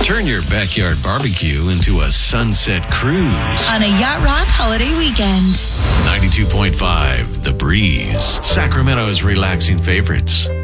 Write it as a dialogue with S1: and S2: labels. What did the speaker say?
S1: Turn your backyard barbecue into a sunset cruise.
S2: On a Yacht Rock holiday weekend.
S1: 92.5 The Breeze. Sacramento's relaxing favorites.